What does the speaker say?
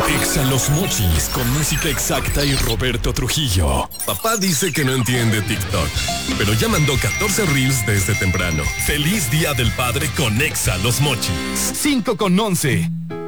Exa Los Mochis con música exacta y Roberto Trujillo. Papá dice que no entiende TikTok, pero ya mandó 14 reels desde temprano. Feliz Día del Padre con Exa Los Mochis. 5:11.